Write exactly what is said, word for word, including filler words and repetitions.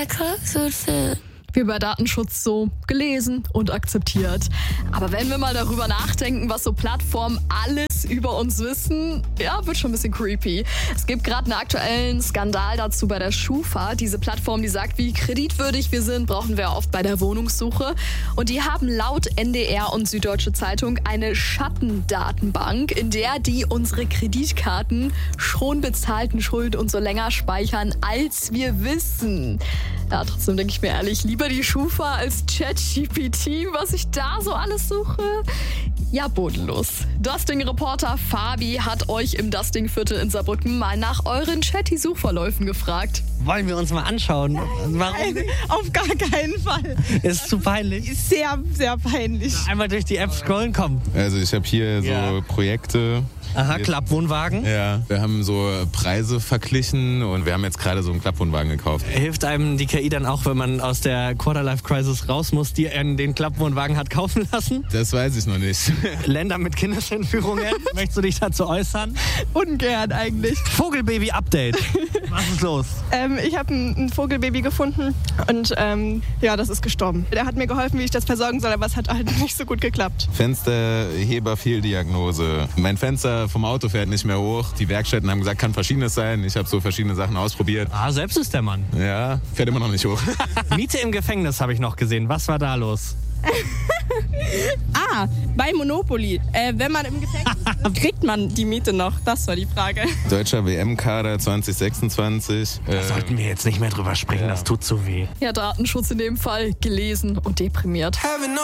Wir bei Datenschutz so gelesen und akzeptiert. Aber wenn wir mal darüber nachdenken, was so Plattformen alles über uns wissen, ja, wird schon ein bisschen creepy. Es gibt gerade einen aktuellen Skandal dazu bei der Schufa. Diese Plattform, die sagt, wie kreditwürdig wir sind, brauchen wir oft bei der Wohnungssuche. Und die haben laut N D R und Süddeutsche Zeitung eine Schattendatenbank, in der die unsere Kreditkarten schon bezahlten Schuld und so länger speichern, als wir wissen. Ja, trotzdem denke ich mir ehrlich, lieber die Schufa als ChatGPT, was ich da so alles suche. Ja, bodenlos. Dusting-Reporter Fabi hat euch im Dusting-Viertel in Saarbrücken mal nach euren Chatty-Suchverläufen gefragt. Wollen wir uns mal anschauen? Nein, Warum? Nein, auf gar keinen Fall. Ist zu peinlich. Ist sehr, sehr peinlich. Einmal durch die App scrollen, komm. Also ich habe hier so Ja. Projekte. Aha, Klappwohnwagen. Ja, wir haben so Preise verglichen und wir haben jetzt gerade so einen Klappwohnwagen gekauft. Hilft einem die K I dann auch, wenn man aus der Quarterlife-Crisis raus muss, die er den Klappwohnwagen hat kaufen lassen? Das weiß ich noch nicht. Länder mit Kindesentführungen. Möchtest du dich dazu äußern? Ungern eigentlich. Vogelbaby-Update. Was ist los? Ähm, ich habe ein, ein Vogelbaby gefunden und ähm, ja, das ist gestorben. Der hat mir geholfen, wie ich das versorgen soll, aber es hat halt nicht so gut geklappt. Fensterheberfehldiagnose. Mein Fenster vom Auto fährt nicht mehr hoch. Die Werkstätten haben gesagt, kann verschiedenes sein. Ich habe so verschiedene Sachen ausprobiert. Ah, selbst ist der Mann. Ja, fährt immer noch nicht hoch. Miete im Gefängnis habe ich noch gesehen. Was war da los? Ah, bei Monopoly. Äh, wenn man im Gefängnis ist, kriegt man die Miete noch? Das war die Frage. Deutscher W M-Kader zwanzig sechsundzwanzig. Da sollten wir jetzt nicht mehr drüber sprechen, ja. Das tut zu weh. Ja, Datenschutz in dem Fall gelesen und deprimiert.